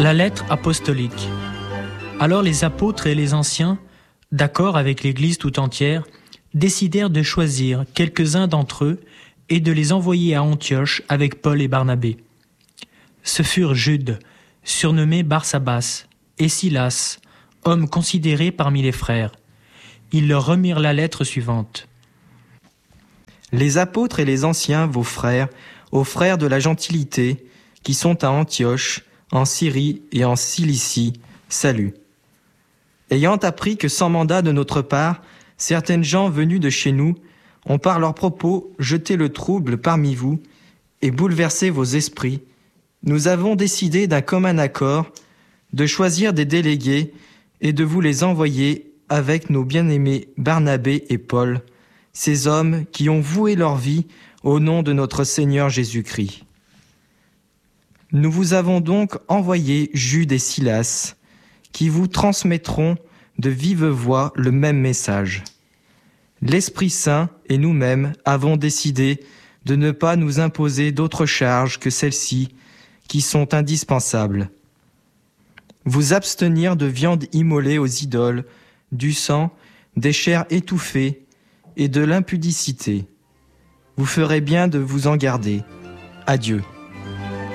La lettre apostolique. Alors les apôtres et les anciens, d'accord avec l'Église tout entière, décidèrent de choisir quelques-uns d'entre eux et de les envoyer à Antioche avec Paul et Barnabé. Ce furent Jude, surnommé Barsabas, et Silas, hommes considérés parmi les frères. Ils leur remirent la lettre suivante. Les apôtres et les anciens, vos frères, aux frères de la gentilité, qui sont à Antioche, en Syrie et en Cilicie, salut. Ayant appris que sans mandat de notre part, certaines gens venus de chez nous ont par leurs propos jeté le trouble parmi vous et bouleversé vos esprits, nous avons décidé d'un commun accord de choisir des délégués et de vous les envoyer avec nos bien-aimés Barnabé et Paul, ces hommes qui ont voué leur vie au nom de notre Seigneur Jésus-Christ. Nous vous avons donc envoyé Jude et Silas, qui vous transmettront de vive voix le même message. L'Esprit Saint et nous-mêmes avons décidé de ne pas nous imposer d'autres charges que celles-ci, qui sont indispensables. Vous abstenir de viande immolée aux idoles, du sang, des chairs étouffées et de l'impudicité. Vous ferez bien de vous en garder. Adieu.